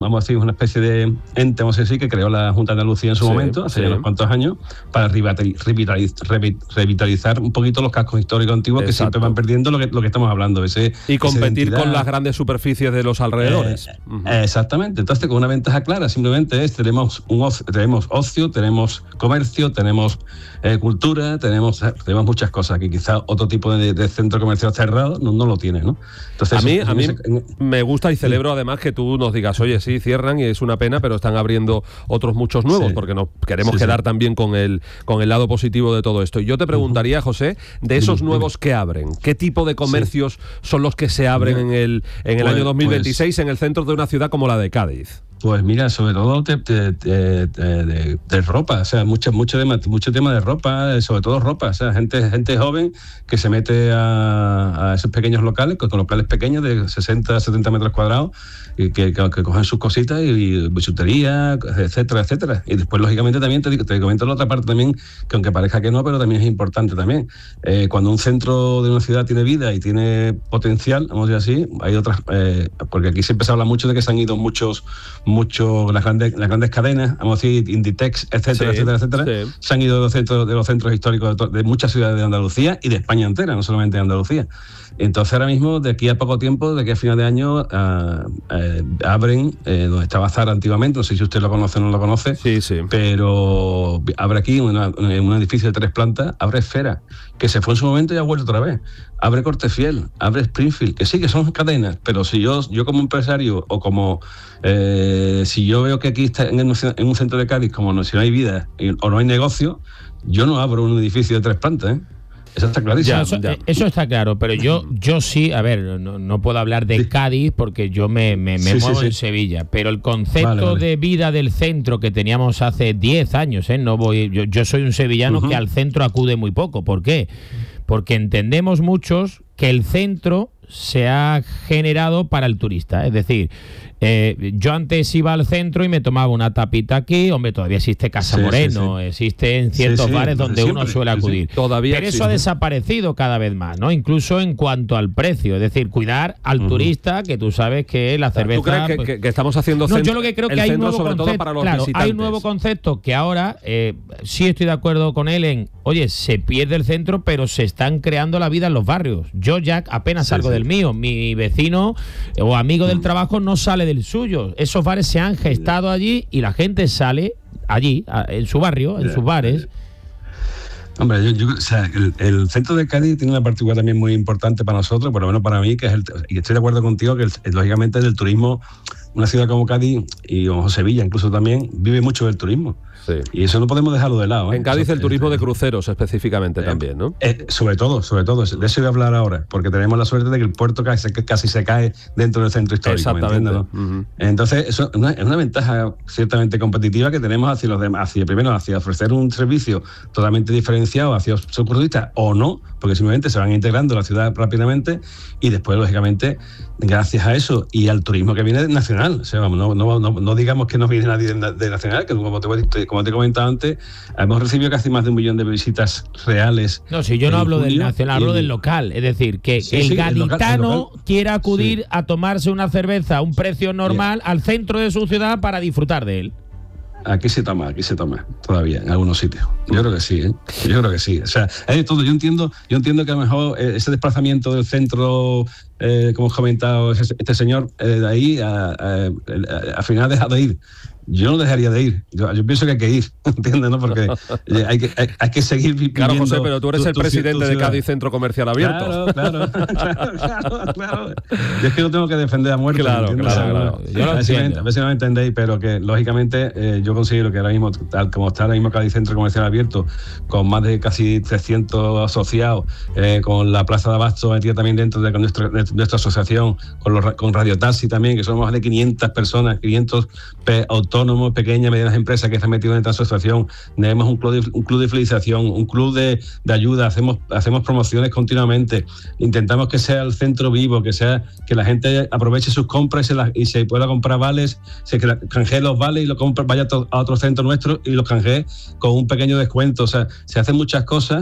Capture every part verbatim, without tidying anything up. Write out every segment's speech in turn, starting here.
vamos a decir, una especie de ente, vamos a decir, que creó la Junta de Andalucía en su sí, momento, hace sí. unos cuantos años, para revitalizar, revitalizar un poquito los cascos históricos antiguos. Exacto. Que siempre van perdiendo lo que, lo que estamos hablando. Ese, y competir con las grandes superficies de los alrededores. Eh, uh-huh. Exactamente. Entonces, con una ventaja clara, simplemente es, tenemos, un ocio, tenemos ocio, tenemos comercio, tenemos eh, cultura, tenemos, tenemos muchas cosas que quizás otro tipo de, de centro comercial cerrado no, no lo tiene, ¿no? Entonces, a mí, a mí ese, me gusta y celebro sí. además que tú nos digas, oye, sí, cierran y es una pena, pero están abriendo otros muchos nuevos, sí. porque nos queremos sí, quedar sí. también con el, con el lado positivo de todo esto. Y yo te preguntaría, José, de esos dime, nuevos dime. que abren, ¿qué tipo de comercios sí. son los que se abren en el, en el pues, año dos mil veintiséis pues, en el centro de una ciudad como la de Cádiz? Pues mira, sobre todo de, de, de, de, de ropa, o sea, mucho, mucho, tema, mucho tema de ropa, sobre todo ropa, o sea, gente, gente joven que se mete a, a esos pequeños locales, con locales pequeños de sesenta, setenta metros cuadrados, y que, que, que cogen sus cositas y bisutería, etcétera, etcétera. Y después, lógicamente, también te, te comento la otra parte también, que aunque parezca que no, pero también es importante también. Eh, cuando un centro de una ciudad tiene vida y tiene potencial, vamos a decir así, hay otras, eh, porque aquí siempre se habla mucho de que se han ido muchos mucho las grandes las grandes cadenas, vamos a decir Inditex, etcétera, sí, etcétera, etcétera, sí. se han ido de los centros de los centros históricos de, to- de muchas ciudades de Andalucía y de España entera, no solamente de Andalucía. Entonces ahora mismo, de aquí a poco tiempo, de aquí a final de año, uh, eh, abren eh, donde estaba Zara antiguamente, no sé si usted lo conoce o no lo conoce, sí, sí. pero abre aquí una, un edificio de tres plantas, abre Esfera, que se fue en su momento y ha vuelto otra vez. Abre Cortefiel, abre Springfield, que sí que son cadenas, pero si yo, yo como empresario o como eh, si yo veo que aquí está en, el, en un centro de Cádiz, como no, si no hay vida o no hay negocio, yo no abro un edificio de tres plantas, ¿eh? Eso está clarísimo. Ya, eso, eso está claro, pero yo yo sí, a ver, no, no puedo hablar de Cádiz porque yo me, me, me sí, muevo sí, sí. en Sevilla, pero el concepto vale, vale. de vida del centro que teníamos hace diez años, ¿eh? no voy, yo, yo soy un sevillano uh-huh. que al centro acude muy poco. ¿Por qué? Porque entendemos muchos que el centro se ha generado para el turista, es decir, eh, yo antes iba al centro y me tomaba una tapita aquí, hombre, todavía existe Casa sí, Moreno, sí, sí. existen ciertos sí, sí, bares donde siempre, uno suele acudir, sí, sí. Todavía pero existe. Eso ha desaparecido cada vez más, ¿no? Incluso en cuanto al precio, es decir, cuidar al uh-huh. turista, que tú sabes que la cerveza... ¿Tú crees que, pues, que, que estamos haciendo no, centro, yo lo que creo que hay un nuevo sobre concepto, todo para los claro, visitantes? Hay un nuevo concepto que ahora eh, sí estoy de acuerdo con él en, oye, se pierde el centro, pero se están creando la vida en los barrios. Yo ya apenas sí, salgo sí. del mío, mi vecino o amigo del trabajo no sale del suyo. Esos bares se han gestado allí y la gente sale allí, en su barrio, en sus bares. Hombre, yo, yo, o sea, el, el centro de Cádiz tiene una particularidad también muy importante para nosotros, por lo menos para mí, que es el, y estoy de acuerdo contigo, que el, lógicamente el turismo, una ciudad como Cádiz y como Sevilla incluso también, vive mucho del turismo. Sí. Y eso no podemos dejarlo de lado, ¿eh? En Cádiz eso, el turismo eh, de cruceros específicamente eh, también, ¿no? Eh, sobre todo, sobre todo, de eso voy a hablar ahora, porque tenemos la suerte de que el puerto casi, casi se cae dentro del centro histórico. Exactamente. ¿No? Uh-huh. Entonces, eso es una, es una ventaja ciertamente competitiva que tenemos hacia los demás, hacia, primero hacia ofrecer un servicio totalmente diferenciado hacia los turistas o no, porque simplemente se van integrando en la ciudad rápidamente y después, lógicamente, gracias a eso y al turismo que viene nacional, o sea, vamos, no, no, no, no digamos que no viene nadie de, de nacional, que como te, como te he comentado antes, hemos recibido casi más de un millón de visitas reales. No, si yo no hablo del nacional, hablo del local, es decir, que sí, el sí, gaditano el local, el local, quiera acudir sí. a tomarse una cerveza a un precio normal sí. al centro de su ciudad para disfrutar de él. Aquí se toma, aquí se toma todavía en algunos sitios. Yo creo que sí, ¿eh? Yo creo que sí. O sea, hay de todo. Yo entiendo, yo entiendo que a lo mejor ese desplazamiento del centro, eh, como has comentado este señor, eh, de ahí a, a, a, a final deja de ir. Yo no dejaría de ir. Yo, yo pienso que hay que ir, ¿entiendes? ¿No? Porque hay que, hay, hay que seguir viviendo. Claro, José, pero tú eres tu, el tu, presidente tu de Cádiz Centro Comercial Abierto. Claro, claro, claro, claro, claro. Yo es que no tengo que defender a muerte. Claro, claro, claro. Yo lo entiendo. A ver si no me entendéis, pero que lógicamente eh, yo considero que ahora mismo, tal como está ahora mismo Cádiz Centro Comercial Abierto, con más de casi trescientos asociados, eh, con la Plaza de Abasto metida también dentro de nuestra, de nuestra asociación, con, los, con Radio Taxi también, que somos más de quinientas personas, quinientos pe- autónomos, pequeñas, medianas empresas que están metidos en esta asociación. Tenemos un club de, un club de fidelización, un club de, de ayuda, hacemos, hacemos promociones continuamente, intentamos que sea el centro vivo, que sea que la gente aproveche sus compras y se, la, y se pueda comprar vales, se canjee los vales y lo compra, vaya a otro centro nuestro y los canjee con un pequeño descuento. O sea, se hacen muchas cosas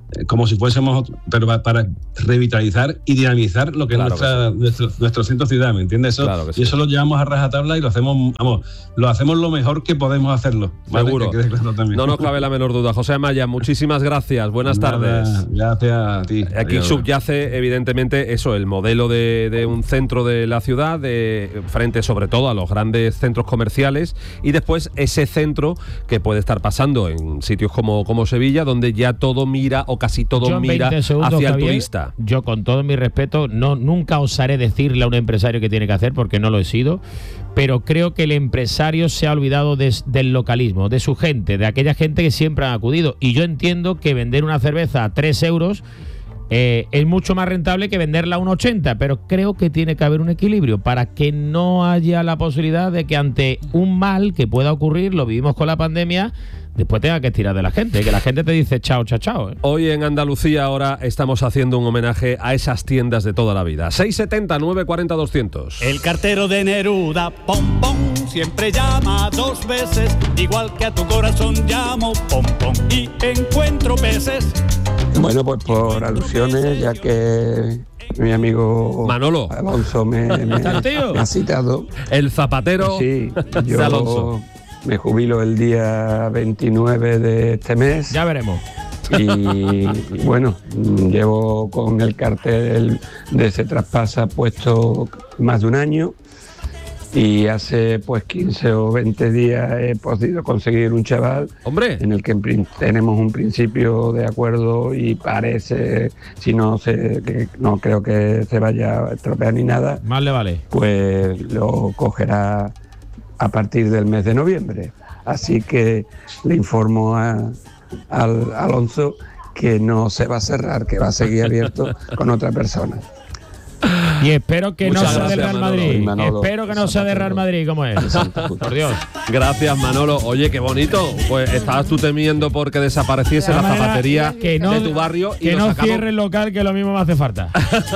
como si fuésemos, pero para revitalizar y dinamizar lo que claro es nuestra, que sí. nuestro, nuestro centro ciudad, ¿me entiendes? Eso, claro sí. Y eso lo llevamos a rajatabla y lo hacemos, vamos, lo hacemos lo mejor que podemos hacerlo. ¿Vale? Seguro. Que claro no nos cabe la menor duda. José Amaya, muchísimas gracias. Buenas Nada, tardes. Gracias a ti. Aquí Adiós. Subyace, evidentemente, eso, el modelo de, de un centro de la ciudad, de frente sobre todo a los grandes centros comerciales, y después ese centro que puede estar pasando en sitios como, como Sevilla, donde ya todo mira o casi todo yo mira segundos, hacia Javier, el turista. Yo, con todo mi respeto, no nunca osaré decirle a un empresario qué tiene que hacer, porque no lo he sido, pero creo que el empresario se ha olvidado de, del localismo, de su gente, de aquella gente que siempre ha acudido. Y yo entiendo que vender una cerveza a tres euros eh, es mucho más rentable que venderla a un ochenta, pero creo que tiene que haber un equilibrio para que no haya la posibilidad de que ante un mal que pueda ocurrir, lo vivimos con la pandemia, después tenga que tirar de la gente, que la gente te dice chao, chao, chao. ¿eh? Hoy en Andalucía ahora estamos haciendo un homenaje a esas tiendas de toda la vida. seis setenta, nueve cuarenta, doscientos. El cartero de Neruda, pom, pom, siempre llama dos veces, igual que a tu corazón llamo, pom, pom, y encuentro peces. Bueno, pues por alusiones, ya que mi amigo Manolo Alonso me, me, me ha citado. El zapatero sí, yo, de Alonso. Me jubilo el día veintinueve de este mes. Ya veremos. Y bueno, llevo con el cartel de Se Traspasa puesto más de un año. Y hace pues quince o veinte días he podido conseguir un chaval. ¡Hombre! En el que tenemos un principio de acuerdo y parece, si no se, que no creo que se vaya a estropear ni nada. Más le vale. Pues lo cogerá a partir del mes de noviembre. Así que le informo a, al Alonso que no se va a cerrar, que va a seguir abierto con otra persona. Y espero que Muchas no sea del Real Madrid. Manolo, espero que no sea del Real Madrid, como es. Por Dios. Gracias, Manolo. Oye, qué bonito. Pues estabas tú temiendo porque desapareciese la, la zapatería que no, de tu barrio. Y que no acabamos... cierre el local, que lo mismo me hace falta.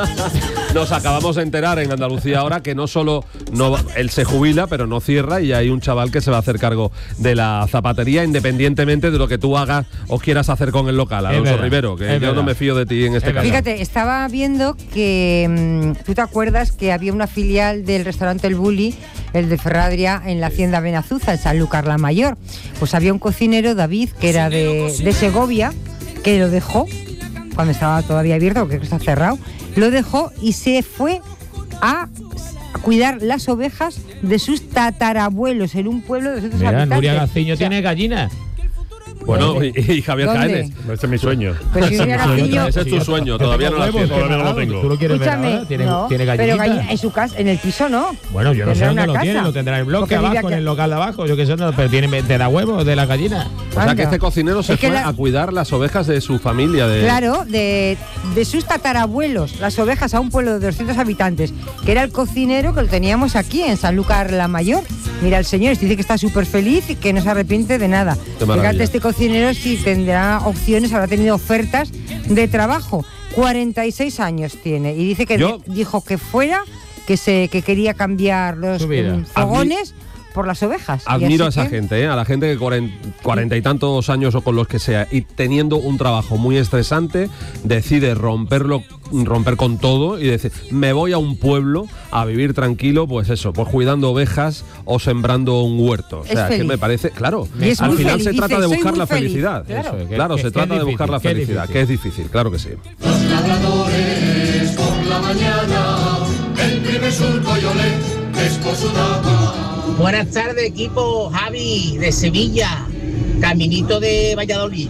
Nos acabamos de enterar en Andalucía ahora que no solo no, él se jubila, pero no cierra, y hay un chaval que se va a hacer cargo de la zapatería, independientemente de lo que tú hagas o quieras hacer con el local. Alonso Rivero, que es yo verdad. No me fío de ti en este es caso. Fíjate, estaba viendo que... ¿Tú te acuerdas que había una filial del restaurante El Bulli, el de Ferradria, en la hacienda Benazuza, en Sanlúcar la Mayor? Pues había un cocinero, David, que era de, de Segovia, que lo dejó, cuando estaba todavía abierto, porque está cerrado, lo dejó y se fue a cuidar las ovejas de sus tatarabuelos en un pueblo de doscientos Mira, habitantes. Nuria Gaciño o sea, tiene gallinas. Bueno, y, y Javier ¿Dónde? Caenes. Ese es mi sueño. Pues si Garcillo, ese es tu sueño, todavía no lo tienes. Todavía no lo tengo. ¿Tú lo quieres Escúchame, ver ahora? ¿Tiene, no, ¿tiene pero gallina, en su casa, en el piso no. Bueno, yo no sé dónde lo casa. tiene, lo tendrá en el bloque Porque abajo, en el local de abajo, yo qué sé, no, pero tiene, te da huevos de la gallina. O sea que este cocinero se fue la... a cuidar las ovejas de su familia. De... Claro, de, de sus tatarabuelos, las ovejas, a un pueblo de doscientos habitantes, que era el cocinero que lo teníamos aquí en Sanlúcar la Mayor. Mira, el señor dice que está súper feliz y que no se arrepiente de nada. Fíjate, este cocinero sí tendrá opciones, habrá tenido ofertas de trabajo. cuarenta y seis años tiene y dice que Yo... dijo que fuera, que se que quería cambiar los fogones Admi... por las ovejas. Admiro a esa que... gente, ¿eh? A la gente que cuarenta y tantos años o con los que sea, y teniendo un trabajo muy estresante, decide romperlo, romper con todo y decir, me voy a un pueblo a vivir tranquilo, pues eso, pues cuidando ovejas o sembrando un huerto. O sea, es que me parece, claro, al final feliz, se trata dice, de buscar la feliz. felicidad. Claro, eso, claro se trata de buscar la felicidad, que es difícil, claro que sí. Los labradores por la mañana, el primer surco yo le desposudaba. Buenas tardes, equipo. Javi de Sevilla, caminito de Valladolid.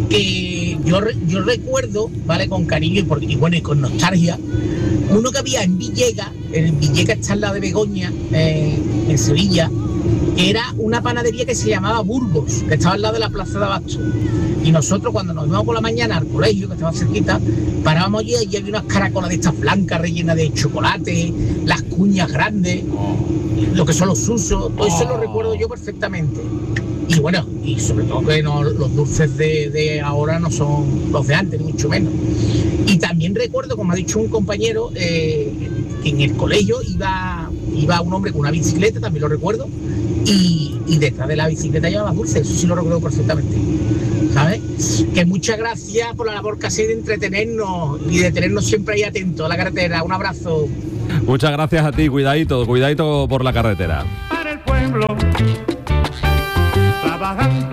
Que yo, yo recuerdo, ¿vale? Con cariño y, por, y bueno, y con nostalgia, uno que había en Villegas, en Villegas está en la de Begoña, eh, en Sevilla, que era una panadería que se llamaba Burgos, que estaba al lado de la Plaza de Abasto. Y nosotros, cuando nos íbamos por la mañana al colegio, que estaba cerquita, parábamos allí y había unas caracolas de estas blancas rellenas de chocolate, las cuñas grandes, lo que son los usos, todo eso lo recuerdo yo perfectamente. Y bueno, y sobre todo que no, los dulces de, de ahora no son los de antes, ni mucho menos. Y también recuerdo, como ha dicho un compañero, eh, que en el colegio iba iba un hombre con una bicicleta, también lo recuerdo, y, y detrás de la bicicleta llevaba dulce, eso sí lo recuerdo perfectamente, ¿sabes? Que muchas gracias por la labor que hacéis de entretenernos y de tenernos siempre ahí atentos a la carretera. Un abrazo. Muchas gracias a ti, cuidadito, cuidadito por la carretera. Para el pueblo, trabajando.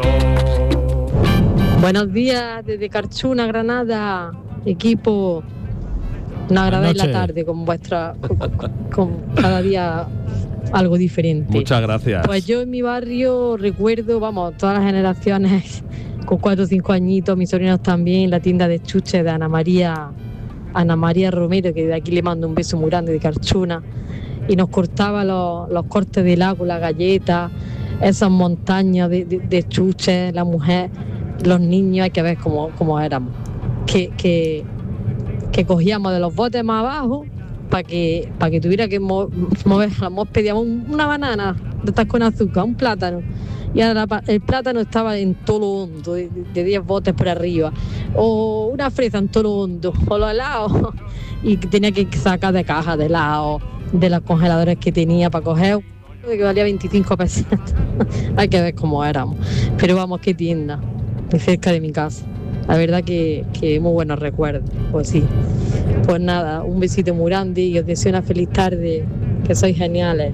Buenos días desde Carchuna, Granada, equipo. Una agradable la tarde con vuestra, con, con cada día algo diferente. Muchas gracias. Pues yo en mi barrio recuerdo, vamos, todas las generaciones con cuatro o cinco añitos, mis sobrinos también, la tienda de chuches de Ana María, Ana María Romero, que de aquí le mando un beso muy grande de Carchuna, y nos cortaba los, los cortes de helado, la galleta, esas montañas de, de, de chuches, la mujer, los niños, hay que ver cómo, cómo éramos. Que, que que cogíamos de los botes más abajo para que para que tuviera que mo- mover, pedíamos una banana de estas con azúcar, un plátano, y ahora el plátano estaba en todo lo hondo, de, de diez botes por arriba, o una fresa en todo lo hondo, o los helados, y tenía que sacar de caja de helado, de los congeladores que tenía para coger, que valía veinticinco pesos. Hay que ver cómo éramos, pero vamos, qué tienda, muy cerca de mi casa. La verdad que, que muy buenos recuerdos, pues sí. Pues nada, un besito muy grande y os deseo una feliz tarde, que sois geniales.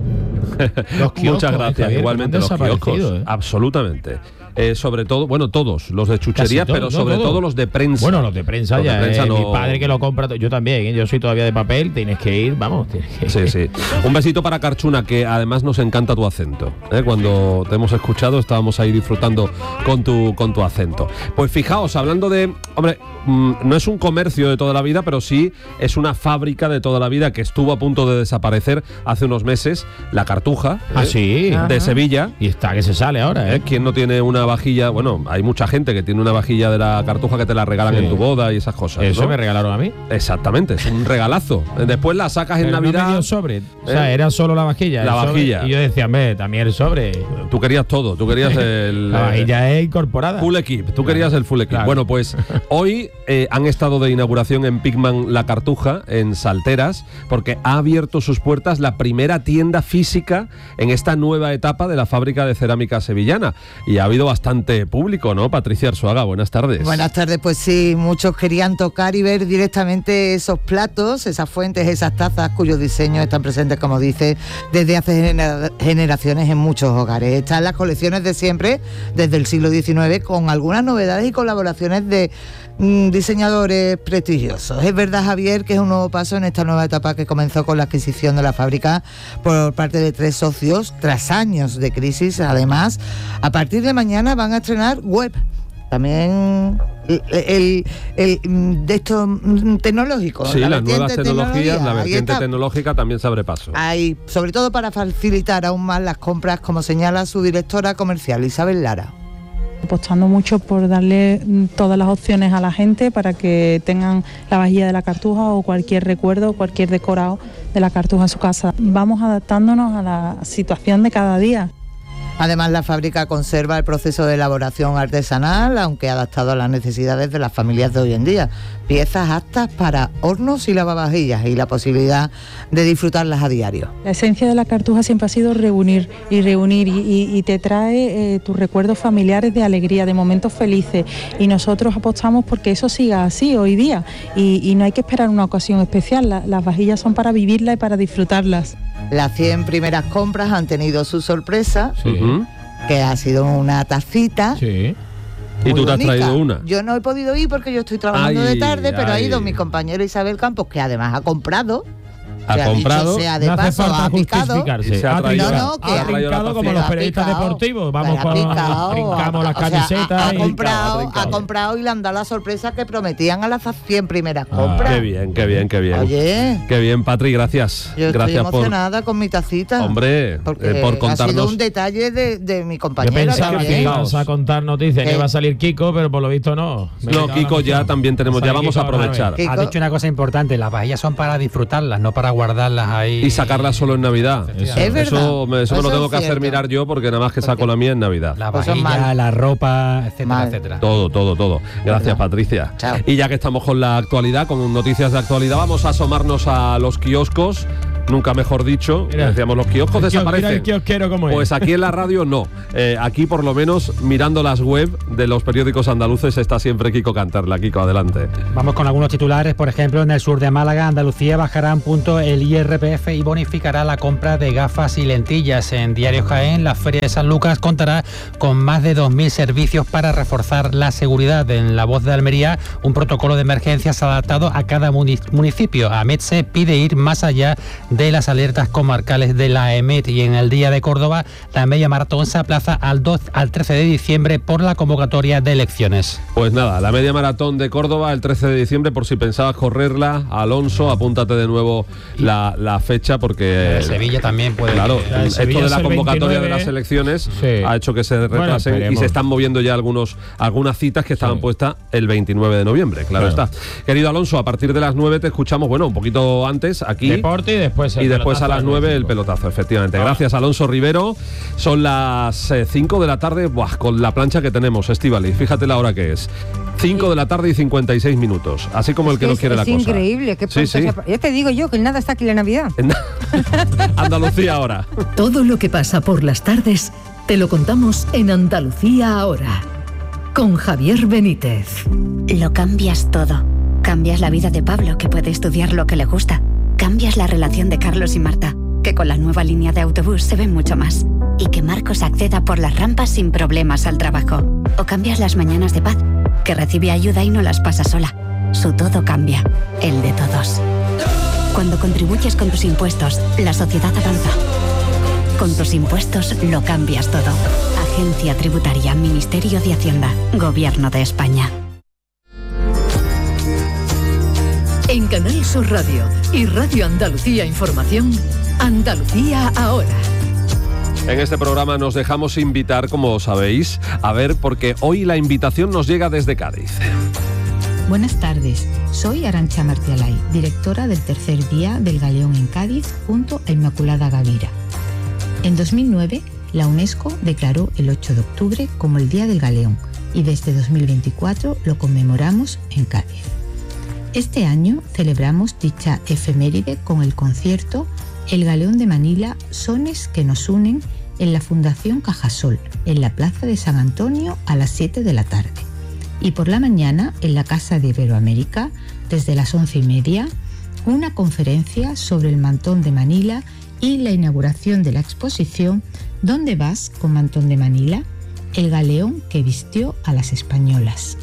Los kioscos, muchas gracias, Javier, igualmente los kioscos, ¿eh? Absolutamente. Eh, sobre todo, bueno, todos los de chuchería, todo, pero no, sobre todo. todo los de prensa. Bueno, los de prensa los ya, de prensa eh, no... mi padre que lo compra, yo también, ¿eh? Yo soy todavía de papel, tienes que ir, vamos. Tienes que... Sí, sí. Un besito para Carchuna, que además nos encanta tu acento, ¿eh? Cuando te hemos escuchado estábamos ahí disfrutando con tu, con tu acento. Pues fijaos, hablando de, hombre, mmm, no es un comercio de toda la vida, pero sí es una fábrica de toda la vida que estuvo a punto de desaparecer hace unos meses, la Cartuja, ¿eh? Ah, sí. De Ajá. Sevilla. Y está que se sale ahora, ¿eh? ¿Eh? ¿Quién no tiene una vajilla? Bueno, hay mucha gente que tiene una vajilla de la Cartuja que te la regalan sí. en tu boda y esas cosas. Eso, ¿no? Me regalaron a mí. Exactamente, es un regalazo. Después la sacas en pero Navidad. No me dio sobre. ¿Eh? O sea, era solo la vajilla. La vajilla. Sobre, y yo decía, hombre, también el sobre. Tú querías todo, tú querías el. La vajilla es incorporada. Full equip, tú querías el full equip. Claro. Bueno, pues hoy eh, han estado de inauguración en Pigman La Cartuja, en Salteras, porque ha abierto sus puertas la primera tienda física en esta nueva etapa de la fábrica de cerámica sevillana. Y ha habido bastante público, ¿no? Patricia Arzuaga, buenas tardes. Buenas tardes, pues sí, muchos querían tocar y ver directamente esos platos, esas fuentes, esas tazas cuyos diseños están presentes, como dice, desde hace gener- generaciones en muchos hogares. Están las colecciones de siempre, desde el siglo diecinueve, con algunas novedades y colaboraciones de mm, diseñadores prestigiosos. Es verdad, Javier, que es un nuevo paso en esta nueva etapa que comenzó con la adquisición de la fábrica por parte de tres socios, tras años de crisis. Además, a partir de mañana van a estrenar web. También el, el, el de estos tecnológicos. Sí, la las nuevas tecnologías, la vertiente tecnológica también se abre paso. Hay, sobre todo para facilitar aún más las compras, como señala su directora comercial, Isabel Lara. Apostando mucho por darle todas las opciones a la gente para que tengan la vajilla de la Cartuja o cualquier recuerdo, cualquier decorado de la Cartuja en su casa. Vamos adaptándonos a la situación de cada día. Además, la fábrica conserva el proceso de elaboración artesanal, aunque adaptado a las necesidades de las familias de hoy en día. Piezas aptas para hornos y lavavajillas y la posibilidad de disfrutarlas a diario. La esencia de la Cartuja siempre ha sido reunir y reunir y, y, y te trae eh, tus recuerdos familiares de alegría, de momentos felices. Y nosotros apostamos porque eso siga así hoy día y, y no hay que esperar una ocasión especial. La, las vajillas son para vivirlas y para disfrutarlas. Las cien primeras compras han tenido su sorpresa, sí. que ha sido una tacita. Sí. ¿Y tú te has traído una? Yo no he podido ir porque yo estoy trabajando ay, de tarde, pero ay. ha ido mi compañera Isabel Campos, que además ha comprado. Ha sea, comprado, sea de no paso, hace falta ha picado. Se ha traído, no, no, que ha picado como los periodistas deportivos. Vamos a brincamos las camisetas. Sea, ha, ha, y comprado, ha, ha comprado y le han dado la sorpresa que prometían a las cien primeras compras. Ah, qué bien, qué bien, qué bien. Oye. Qué bien, Patri, gracias. Yo gracias estoy emocionada por, con mi tacita. Hombre, porque eh, por contarnos. Ha sido un detalle de, de mi compañero. Yo pensaba que ibas a contar noticias, que iba a salir Kiko, pero por lo visto no. Me no, Kiko ya también tenemos, ya vamos a aprovechar. Has dicho una cosa importante, las vajillas son para disfrutarlas, no para guardarlas ahí. Y sacarla solo en Navidad. Eso, es eso, me, eso, eso me lo tengo que hacer mirar yo porque nada más que saco la mía en Navidad. La vajilla, la ropa, etcétera, mal. etcétera. Todo, todo, todo. Gracias, Patricia. Chao. Y ya que estamos con la actualidad, con noticias de actualidad, vamos a asomarnos a los kioscos. nunca mejor dicho. Mira, decíamos, los kioscos desaparecen. Mira el kiosquero cómo es. Pues aquí en la radio no. Eh, aquí por lo menos mirando las web de los periódicos andaluces está siempre Kiko Canterla. Kiko, adelante. Vamos con algunos titulares. Por ejemplo, en el sur de Málaga, Andalucía bajará un punto el I R P F y bonificará la compra de gafas y lentillas. En Diario Jaén, la Feria de San Lucas contará con más de dos mil servicios para reforzar la seguridad. En La Voz de Almería, un protocolo de emergencias adaptado a cada municipio. AMETSE pide ir más allá de las alertas comarcales de la EMET. Y en el Día de Córdoba, la media maratón se aplaza al, dos, al trece de diciembre por la convocatoria de elecciones. Pues nada, la media maratón de Córdoba el trece de diciembre, por si pensabas correrla, Alonso, apúntate de nuevo la, la fecha porque... La Sevilla también puede... Claro, de esto de la convocatoria veintinueve, de las elecciones sí. ha hecho que se retrasen bueno, y se están moviendo ya algunos algunas citas que estaban sí. puestas el veintinueve de noviembre, claro, claro está. Querido Alonso, a partir de las nueve te escuchamos, bueno, un poquito antes aquí. Deporte y después el Y después a las nueve el pelotazo, efectivamente. Ah. Gracias, Alonso Rivero. Son las cinco de la tarde, buah, con la plancha que tenemos, Estíbaliz, fíjate la hora que es. cinco de la tarde y cincuenta y seis minutos, así como el que, que no quiere la cosa. Es increíble, qué sí, sí. Ya te digo yo que nada está aquí la Navidad. Andalucía ahora. Todo lo que pasa por las tardes te lo contamos en Andalucía ahora, con Javier Benítez. Lo cambias todo. Cambias la vida de Pablo, que puede estudiar lo que le gusta. Cambias la relación de Carlos y Marta, que con la nueva línea de autobús se ven mucho más. Y que Marcos acceda por las rampas sin problemas al trabajo. O cambias las mañanas de Paz, que recibe ayuda y no las pasa sola. Su todo cambia, el de todos. Cuando contribuyes con tus impuestos, la sociedad avanza. Con tus impuestos lo cambias todo. Agencia Tributaria, Ministerio de Hacienda, Gobierno de España. En Canal Sur Radio y Radio Andalucía Información, Andalucía ahora. En este programa nos dejamos invitar, como sabéis, a ver, porque hoy la invitación nos llega desde Cádiz. Buenas tardes, soy Arantxa Martialay, directora del tercer día del Galeón en Cádiz junto a Inmaculada Gavira. En dos mil nueve, la UNESCO declaró el ocho de octubre como el Día del Galeón y desde dos mil veinticuatro lo conmemoramos en Cádiz. Este año celebramos dicha efeméride con el concierto El Galeón de Manila, sones que nos unen en la Fundación Cajasol, en la Plaza de San Antonio a las siete de la tarde. Y por la mañana, en la Casa de Iberoamérica, desde las once y media, una conferencia sobre el mantón de Manila y la inauguración de la exposición ¿Dónde vas con Mantón de Manila? El galeón que vistió a las españolas.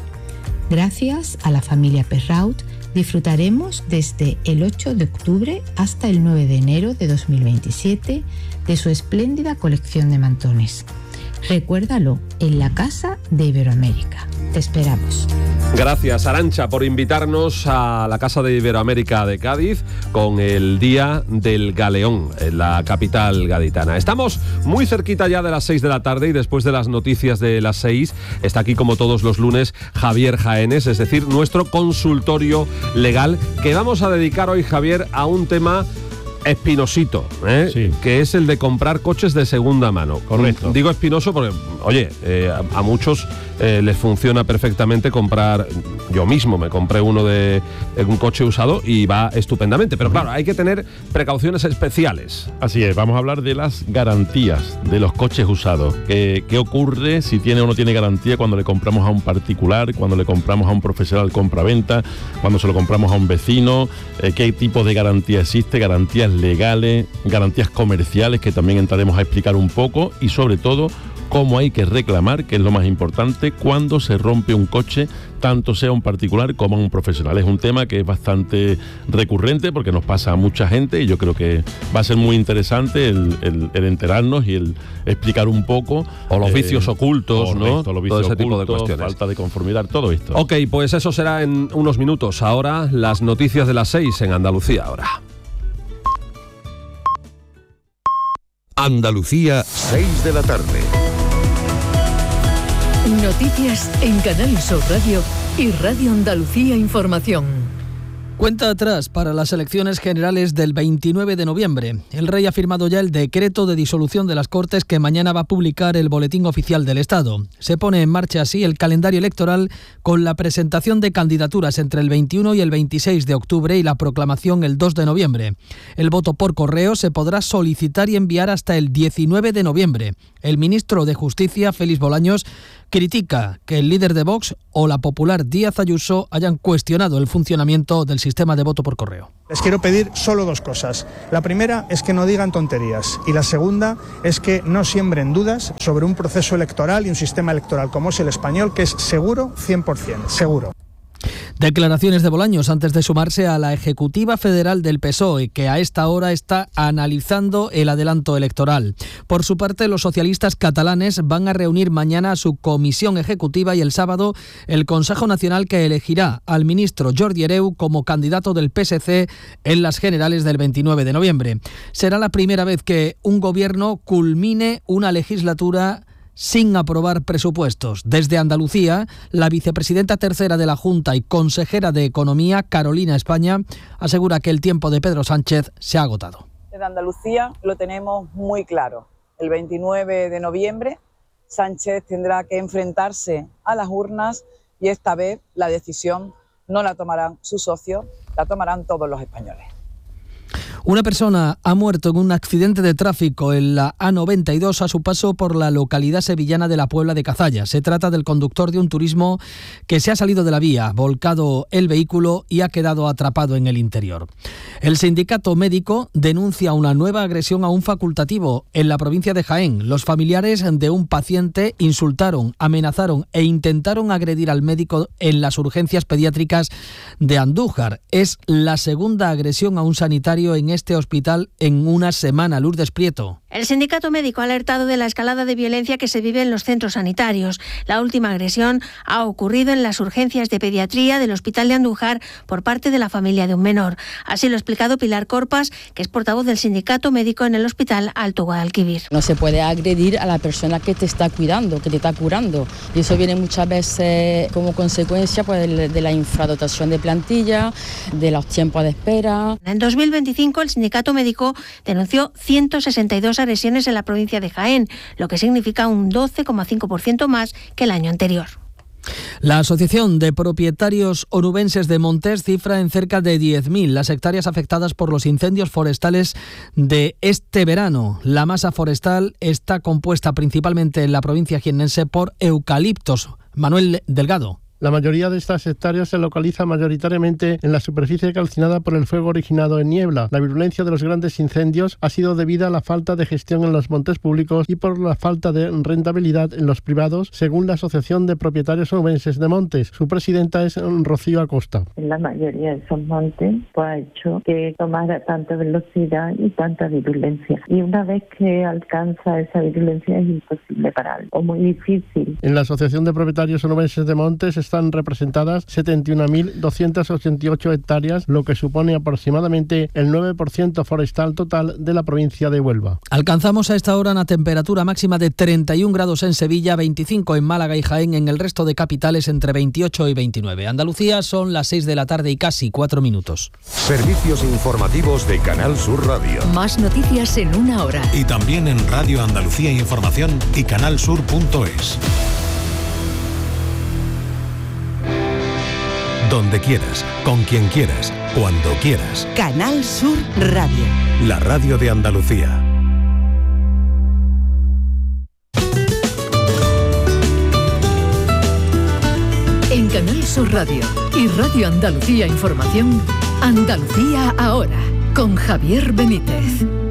Gracias a la familia Perrault, disfrutaremos desde el ocho de octubre hasta el nueve de enero de dos mil veintisiete de su espléndida colección de mantones. Recuérdalo, en la Casa de Iberoamérica. Te esperamos. Gracias, Arantxa, por invitarnos a la Casa de Iberoamérica de Cádiz con el Día del Galeón en la capital gaditana. Estamos muy cerquita ya de las seis de la tarde y después de las noticias de las seis está aquí como todos los lunes Javier Jaénes, es decir, nuestro consultorio legal que vamos a dedicar hoy, Javier, a un tema espinosito, ¿eh? Sí. Que es el de comprar coches de segunda mano. Correcto. Digo espinoso porque, oye, eh, a, a muchos eh, les funciona perfectamente comprar. Yo mismo me compré uno de, de un coche usado y va estupendamente. Pero claro, hay que tener precauciones especiales. Así es, vamos a hablar de las garantías de los coches usados. ¿Qué, qué ocurre si tiene o no tiene garantía cuando le compramos a un particular, cuando le compramos a un profesional compra-venta, cuando se lo compramos a un vecino? Eh, ¿Qué tipo de garantía existe? Garantías legales, garantías comerciales, que también entraremos a explicar un poco, y sobre todo cómo hay que reclamar, que es lo más importante, cuando se rompe un coche, tanto sea un particular como un profesional. Es un tema que es bastante recurrente porque nos pasa a mucha gente y yo creo que va a ser muy interesante el, el, el enterarnos y el explicar un poco. O los eh, vicios ocultos, ¿no? Los vicios todo ese ocultos, tipo de cuestiones. Falta de conformidad, todo esto. Ok, pues eso será en unos minutos. Ahora las noticias de las seis en Andalucía ahora. Andalucía, seis de la tarde. Noticias en Canal Sur Radio y Radio Andalucía Información. Cuenta atrás para las elecciones generales del veintinueve de noviembre. El rey ha firmado ya el decreto de disolución de las Cortes que mañana va a publicar el Boletín Oficial del Estado. Se pone en marcha así el calendario electoral con la presentación de candidaturas entre el veintiuno y el veintiséis de octubre y la proclamación el dos de noviembre. El voto por correo se podrá solicitar y enviar hasta el diecinueve de noviembre. El ministro de Justicia, Félix Bolaños, critica que el líder de Vox o la popular Díaz Ayuso hayan cuestionado el funcionamiento del sistema de voto por correo. Les quiero pedir solo dos cosas. La primera es que no digan tonterías y la segunda es que no siembren dudas sobre un proceso electoral y un sistema electoral como es el español, que es seguro, cien por ciento, seguro. Declaraciones de Bolaños antes de sumarse a la Ejecutiva Federal del P S O E, que a esta hora está analizando el adelanto electoral. Por su parte, los socialistas catalanes van a reunir mañana a su comisión ejecutiva y el sábado el Consejo Nacional que elegirá al ministro Jordi Hereu como candidato del P S C en las generales del veintinueve de noviembre. Será la primera vez que un gobierno culmine una legislatura sin aprobar presupuestos. Desde Andalucía, la vicepresidenta tercera de la Junta y consejera de Economía, Carolina España, asegura que el tiempo de Pedro Sánchez se ha agotado. Desde Andalucía lo tenemos muy claro. El veintinueve de noviembre, Sánchez tendrá que enfrentarse a las urnas y esta vez la decisión no la tomarán sus socios, la tomarán todos los españoles. Una persona ha muerto en un accidente de tráfico en la A noventa y dos a su paso por la localidad sevillana de la Puebla de Cazalla. Se trata del conductor de un turismo que se ha salido de la vía, volcado el vehículo y ha quedado atrapado en el interior. El sindicato médico denuncia una nueva agresión a un facultativo en la provincia de Jaén. Los familiares de un paciente insultaron, amenazaron e intentaron agredir al médico en las urgencias pediátricas de Andújar. Es la segunda agresión a un sanitario en este hospital en una semana. Lourdes Prieto. El sindicato médico ha alertado de la escalada de violencia que se vive en los centros sanitarios. La última agresión ha ocurrido en las urgencias de pediatría del hospital de Andújar por parte de la familia de un menor. Así lo ha explicado Pilar Corpas, que es portavoz del sindicato médico en el hospital Alto Guadalquivir. No se puede agredir a la persona que te está cuidando, que te está curando. Y eso viene muchas veces como consecuencia pues, de la infradotación de plantilla, de los tiempos de espera. En dos mil veinticinco el sindicato médico denunció ciento sesenta y dos agresiones en la provincia de Jaén, lo que significa un doce coma cinco por ciento más que el año anterior. La Asociación de Propietarios Onubenses de Montes cifra en cerca de diez mil las hectáreas afectadas por los incendios forestales de este verano. La masa forestal está compuesta principalmente en la provincia jiennense por eucaliptos. Manuel Delgado. La mayoría de estas hectáreas se localiza mayoritariamente en la superficie calcinada por el fuego originado en niebla. La virulencia de los grandes incendios ha sido debida a la falta de gestión en los montes públicos y por la falta de rentabilidad en los privados, según la Asociación de Propietarios Onubenses de Montes. Su presidenta es Rocío Acosta. La mayoría de esos montes pues, ha hecho que tomara tanta velocidad y tanta virulencia. Y una vez que alcanza esa virulencia es imposible pararlo, o muy difícil. En la Asociación de Propietarios Onubenses de Montes están representadas setenta y una mil doscientas ochenta y ocho hectáreas, lo que supone aproximadamente el nueve por ciento forestal total de la provincia de Huelva. Alcanzamos a esta hora una temperatura máxima de treinta y un grados en Sevilla, veinticinco en Málaga y Jaén, en el resto de capitales entre veintiocho y veintinueve. Andalucía son las seis de la tarde y casi cuatro minutos. Servicios informativos de Canal Sur Radio. Más noticias en una hora. Y también en Radio Andalucía Información y canalsur punto es. Donde quieras, con quien quieras, cuando quieras. Canal Sur Radio. La radio de Andalucía. En Canal Sur Radio y Radio Andalucía Información, Andalucía ahora, con Javier Benítez.